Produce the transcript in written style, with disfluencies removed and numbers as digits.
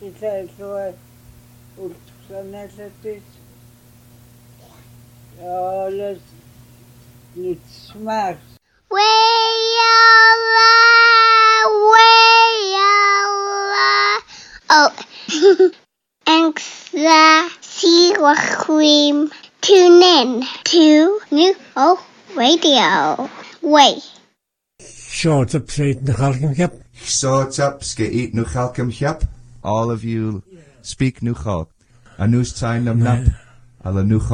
Italian ultrasonalysis. Alles niet smaakt. Oh, extra cream. Tune in to New Hope Radio. Wait. Short up straight in the Halcombe. Short up, skate no Halcombe. All of you speak New Hope. A news time nap. Alla New